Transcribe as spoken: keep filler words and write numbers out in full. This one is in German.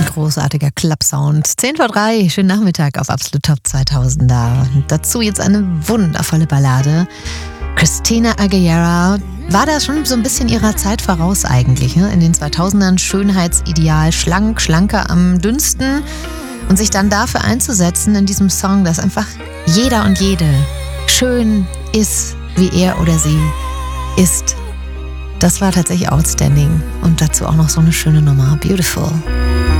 Großartiger Club-Sound. zehn vor drei, schönen Nachmittag auf Absolut Top zweitausender. Dazu jetzt eine wundervolle Ballade. Christina Aguilera war da schon so ein bisschen ihrer Zeit voraus eigentlich. Ne? In den zweitausendern Schönheitsideal, schlank, schlanker am dünnsten. Und sich dann dafür einzusetzen in diesem Song, dass einfach jeder und jede schön ist, wie er oder sie ist. Das war tatsächlich outstanding. Und dazu auch noch so eine schöne Nummer. Beautiful.